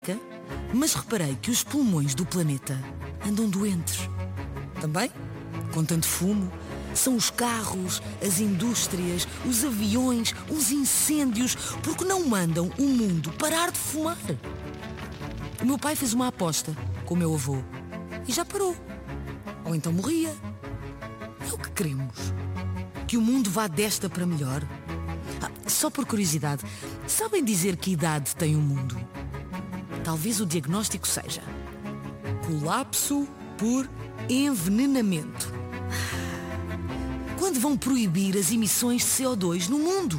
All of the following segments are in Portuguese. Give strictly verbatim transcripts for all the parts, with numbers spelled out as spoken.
Mas reparei que os pulmões do planeta andam doentes. Também, com tanto fumo, são os carros, as indústrias, os aviões, os incêndios, porque não mandam o mundo parar de fumar. O meu pai fez uma aposta com o meu avô e já parou. Ou então morria. É o que queremos. Que o mundo vá desta para melhor. Ah, só por curiosidade, sabem dizer que idade tem o mundo? Talvez o diagnóstico seja colapso por envenenamento. Quando vão proibir as emissões de C O dois no mundo?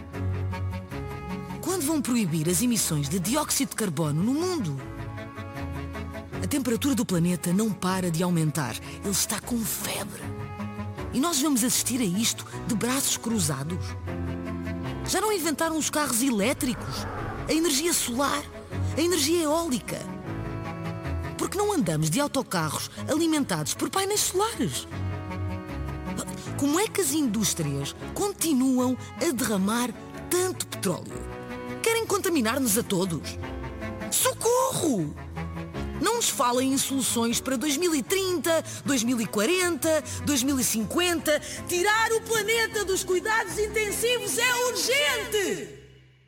Quando vão proibir as emissões de dióxido de carbono no mundo? A temperatura do planeta não para de aumentar. Ele está com febre. E nós vamos assistir a isto de braços cruzados? Já não inventaram os carros elétricos? A energia solar? A energia eólica? Porque não andamos de autocarros alimentados por painéis solares? Como é que as indústrias continuam a derramar tanto petróleo? Querem contaminar-nos a todos? Socorro! Não nos falem em soluções para dois mil e trinta, dois mil e quarenta, dois mil e cinquenta. Tirar o planeta dos cuidados intensivos é urgente!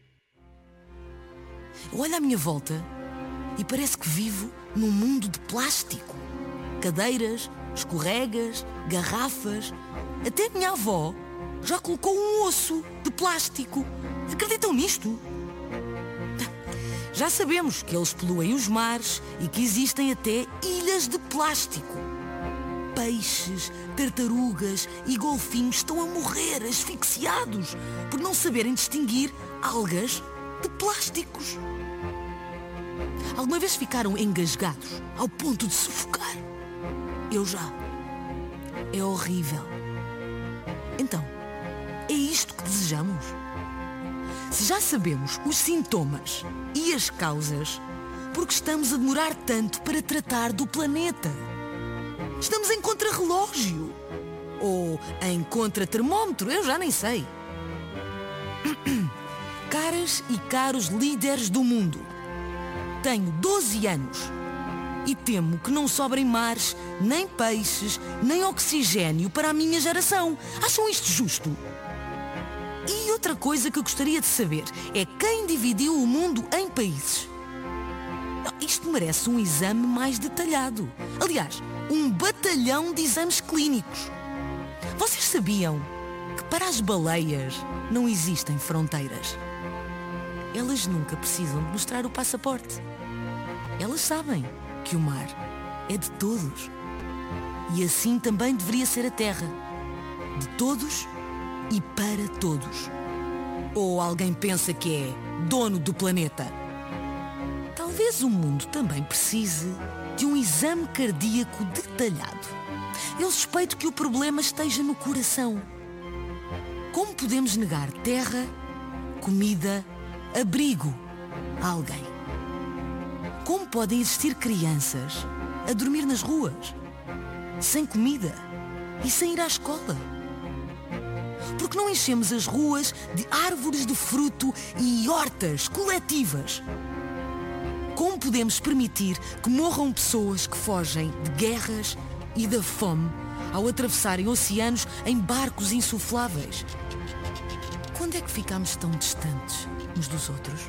Eu olho à minha volta e parece que vivo num mundo de plástico. Cadeiras, escorregas, garrafas. Até a minha avó já colocou um osso de plástico. Acreditam nisto? Já sabemos que eles poluem os mares e que existem até ilhas de plástico. Peixes, tartarugas e golfinhos estão a morrer asfixiados por não saberem distinguir algas de plásticos. Alguma vez ficaram engasgados ao ponto de sufocar? Eu já. É horrível. Então, é isto que desejamos? Se já sabemos os sintomas e as causas, por que estamos a demorar tanto para tratar do planeta? Estamos em contrarrelógio? Ou em contratermómetro? Eu já nem sei. Caras e caros líderes do mundo, tenho doze anos e temo que não sobrem mares, nem peixes, nem oxigênio para a minha geração. Acham isto justo? E outra coisa que eu gostaria de saber é quem dividiu o mundo em países. Isto merece um exame mais detalhado. Aliás, um batalhão de exames clínicos. Vocês sabiam que para as baleias não existem fronteiras? Elas nunca precisam de mostrar o passaporte. Elas sabem que o mar é de todos. E assim também deveria ser a Terra. De todos e para todos. Ou alguém pensa que é dono do planeta? Talvez o mundo também precise de um exame cardíaco detalhado. Eu suspeito que o problema esteja no coração. Como podemos negar terra, comida, abrigo a alguém? Como podem existir crianças a dormir nas ruas, sem comida e sem ir à escola? Porque não enchemos as ruas de árvores de fruto e hortas coletivas? Como podemos permitir que morram pessoas que fogem de guerras e da fome ao atravessarem oceanos em barcos insufláveis? Quando é que ficamos tão distantes uns dos outros?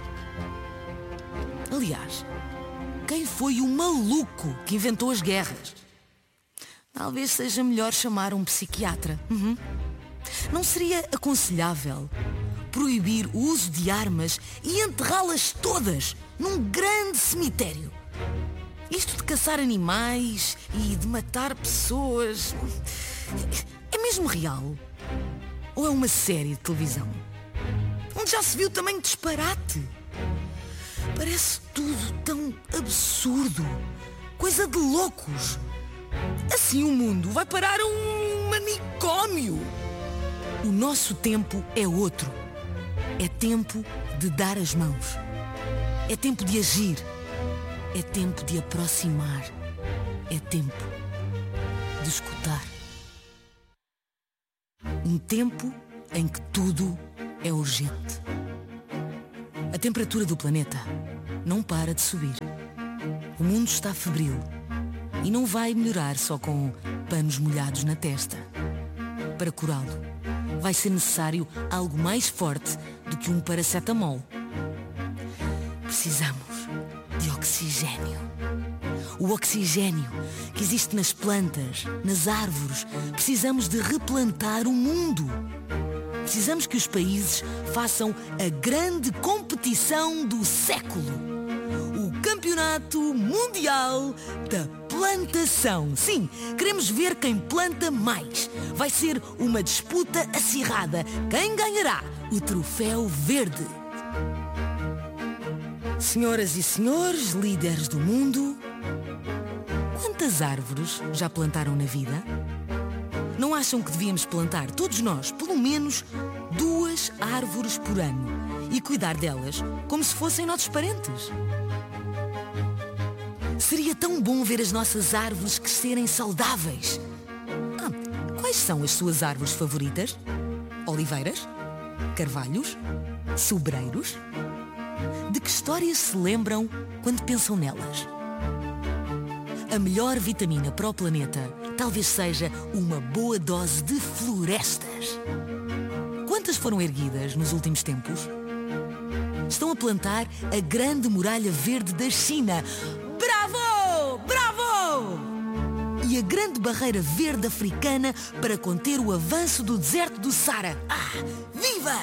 Aliás, quem foi o maluco que inventou as guerras? Talvez seja melhor chamar um psiquiatra. Uhum. Não seria aconselhável proibir o uso de armas e enterrá-las todas num grande cemitério? Isto de caçar animais e de matar pessoas é mesmo real? Ou é uma série de televisão? Onde já se viu tamanho disparate? Parece tudo tão absurdo. Coisa de loucos. Assim o mundo vai parar a um manicômio. O nosso tempo é outro. É tempo de dar as mãos. É tempo de agir. É tempo de aproximar. É tempo de escutar. Um tempo em que tudo é urgente. A temperatura do planeta não para de subir. O mundo está febril e não vai melhorar só com panos molhados na testa. Para curá-lo, vai ser necessário algo mais forte do que um paracetamol. Precisamos de oxigênio. O oxigênio que existe nas plantas, nas árvores. Precisamos de replantar o mundo. Precisamos que os países façam a grande competição do século. O Campeonato Mundial da Plantação. Sim, queremos ver quem planta mais. Vai ser uma disputa acirrada. Quem ganhará o troféu verde? Senhoras e senhores, líderes do mundo, quantas árvores já plantaram na vida? Não acham que devíamos plantar, todos nós, pelo menos duas árvores por ano e cuidar delas como se fossem nossos parentes? Seria tão bom ver as nossas árvores crescerem saudáveis. Ah, quais são as suas árvores favoritas? Oliveiras? Carvalhos? Sobreiros? De que histórias se lembram quando pensam nelas? A melhor vitamina para o planeta talvez seja uma boa dose de florestas. Quantas foram erguidas nos últimos tempos? Estão a plantar a Grande Muralha Verde da China. Bravo! Bravo! E a Grande Barreira Verde Africana para conter o avanço do deserto do Saara. Ah, viva!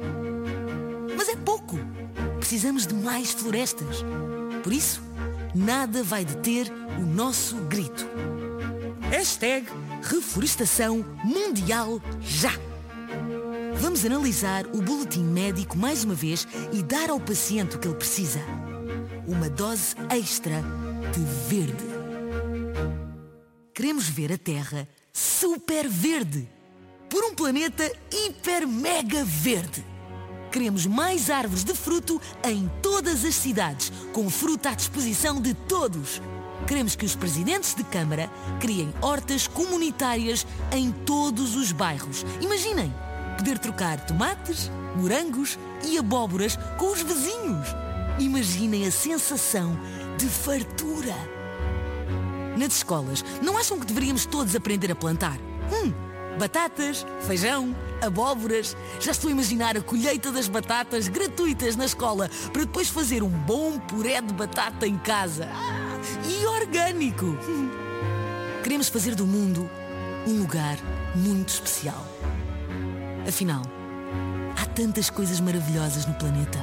Mas é pouco. Precisamos de mais florestas. Por isso, nada vai deter o nosso grito. Hashtag Reflorestação Mundial já! Vamos analisar o boletim médico mais uma vez e dar ao paciente o que ele precisa. Uma dose extra de verde. Queremos ver a Terra super verde. Por um planeta hiper mega verde. Queremos mais árvores de fruto em todas as cidades, com fruta à disposição de todos. Queremos que os presidentes de Câmara criem hortas comunitárias em todos os bairros. Imaginem, poder trocar tomates, morangos e abóboras com os vizinhos. Imaginem a sensação de fartura. Nas escolas, não acham que deveríamos todos aprender a plantar? Hum, batatas, feijão, abóboras. Já estou a imaginar a colheita das batatas gratuitas na escola para depois fazer um bom puré de batata em casa. Ah, e orgânico. Queremos fazer do mundo um lugar muito especial. Afinal, há tantas coisas maravilhosas no planeta.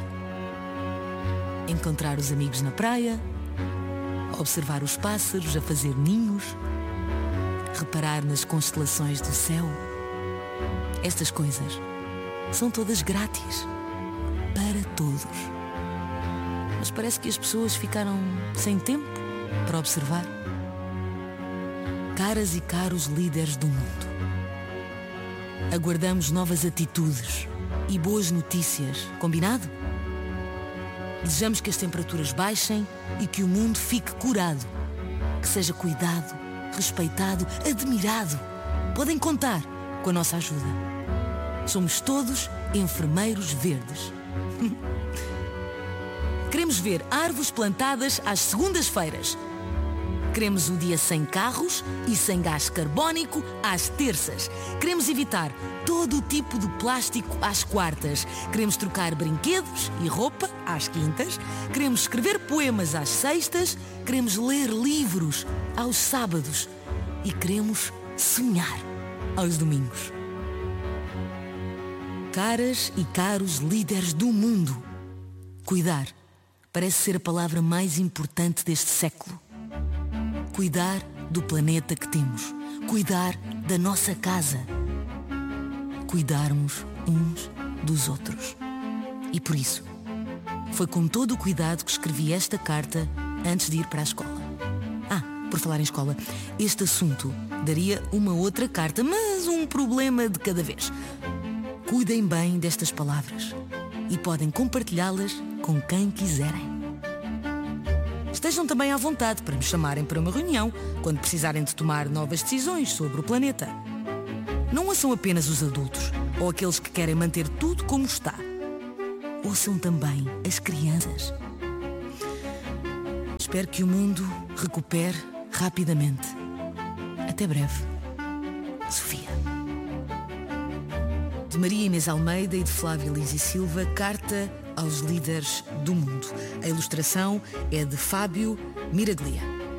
Encontrar os amigos na praia, observar os pássaros a fazer ninhos, reparar nas constelações do céu. Estas coisas são todas grátis para todos. Mas parece que as pessoas ficaram sem tempo para observar. Caras e caros líderes do mundo, aguardamos novas atitudes e boas notícias, combinado? Desejamos que as temperaturas baixem e que o mundo fique curado, que seja cuidado, respeitado, admirado. Podem contar com a nossa ajuda. Somos todos enfermeiros verdes. Queremos ver árvores plantadas às segundas-feiras. Queremos o dia sem carros e sem gás carbónico às terças. Queremos evitar todo o tipo de plástico às quartas. Queremos trocar brinquedos e roupa às quintas. Queremos escrever poemas às sextas. Queremos ler livros aos sábados. E queremos sonhar aos domingos. Caras e caros líderes do mundo, cuidar parece ser a palavra mais importante deste século. Cuidar do planeta que temos. Cuidar da nossa casa. Cuidarmos uns dos outros. E por isso, foi com todo o cuidado que escrevi esta carta antes de ir para a escola. Ah, por falar em escola, este assunto daria uma outra carta, mas um problema de cada vez. Cuidem bem destas palavras e podem compartilhá-las com quem quiserem. Estejam também à vontade para me chamarem para uma reunião quando precisarem de tomar novas decisões sobre o planeta. Não ouçam apenas os adultos ou aqueles que querem manter tudo como está. Ouçam também as crianças. Espero que o mundo recupere rapidamente. Até breve. Sofia. De Maria Inês Almeida e de Flávia Lins e Silva, carta aos líderes do mundo. A ilustração é de Fábio Miraglia.